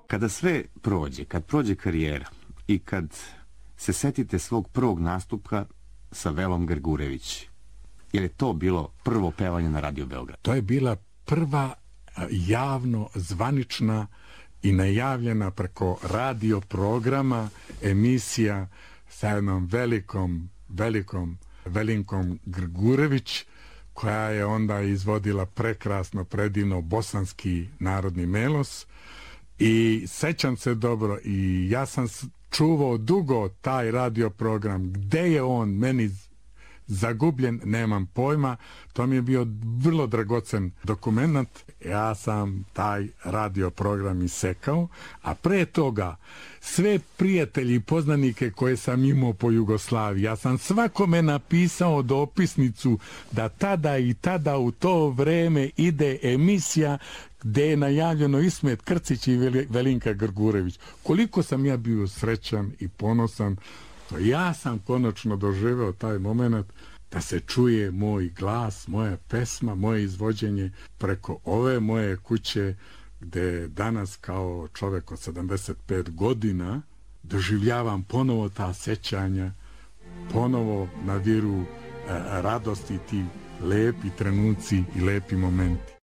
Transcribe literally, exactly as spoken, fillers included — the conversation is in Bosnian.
Kada sve prođe, kad prođe karijera i kad se setite svog prvog nastupa sa Velom Grgurević, je li to bilo prvo pevanje na Radio Beograd? To je bila prva javno zvanična i najavljena preko radio programa emisija sa jednom velikom, velikom Velinkom Grgurević, koja je onda izvodila prekrasno, predivno bosanski narodni melos. I sećam se dobro, i ja sam čuvao dugo taj radio program. Gde je on meni zagubljen, nemam pojma. To mi je bio vrlo dragocen dokument. Ja sam taj radio program isekao, a pre toga sve prijatelji i poznanike koje sam imao po Jugoslaviji, ja sam svakome napisao dopisnicu da tada i tada u to vreme ide emisija gde je najavljeno Ismet Krcić i Velinka Grgurević. Koliko sam ja bio srećan i ponosan, to ja sam konačno doživeo taj moment da se čuje moj glas, moja pesma, moje izvođenje preko ove moje kuće, gde danas kao čovjek od sedamdeset pet godina doživljavam ponovo ta sećanja, ponovo naviru e, radosti, ti lepi trenuci i lepi momenti.